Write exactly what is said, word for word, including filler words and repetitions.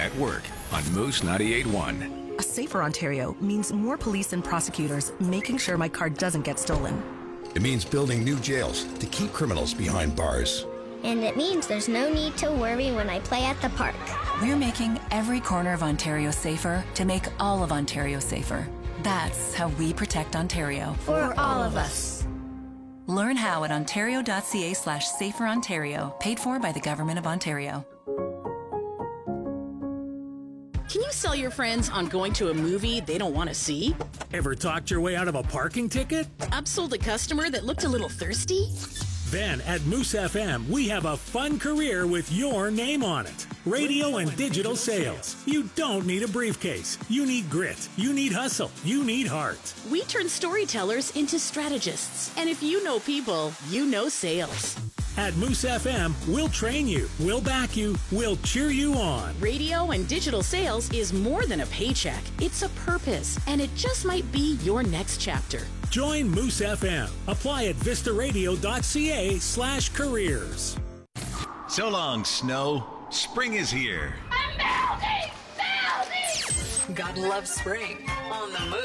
at work on Moose ninety-eight point one. A safer Ontario means more police and prosecutors making sure my car doesn't get stolen. It means building new jails to keep criminals behind bars. And it means there's no need to worry when I play at the park. We're making every corner of Ontario safer to make all of Ontario safer. That's how we protect Ontario. For all of us. Learn how at ontario.ca slash safer Ontario, paid for by the Government of Ontario. Can you sell your friends on going to a movie they don't want to see? Ever talked your way out of a parking ticket? Upsold a customer that looked a little thirsty? Then at Moose F M, we have a fun career with your name on it. Radio and digital sales. You don't need a briefcase. You need grit. You need hustle. You need heart. We turn storytellers into strategists. And if you know people, you know sales. At Moose F M, we'll train you, we'll back you, we'll cheer you on. Radio and digital sales is more than a paycheck. It's a purpose, and it just might be your next chapter. Join Moose F M. Apply at vistaradio.ca slash careers. So long, snow. Spring is here. I'm melting! Melting! God loves spring on the move.